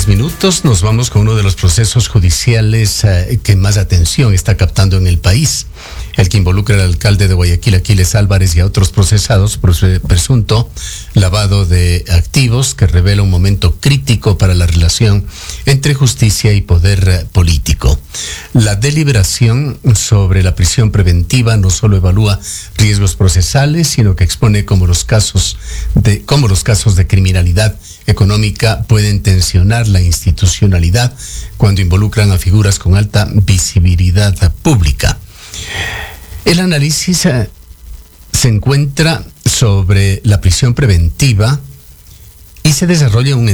10 minutos nos vamos con uno de los procesos judiciales que más atención está captando en el país, el que involucra al alcalde de Guayaquil, Aquiles Álvarez, y a otros procesados por su presunto lavado de activos, que revela un momento crítico para la relación entre justicia y poder político. La deliberación sobre la prisión preventiva no solo evalúa riesgos procesales, sino que expone cómo los casos de criminalidad económica pueden tensionar la institucionalidad cuando involucran a figuras con alta visibilidad pública. El análisis se encuentra sobre la prisión preventiva y se desarrolla en un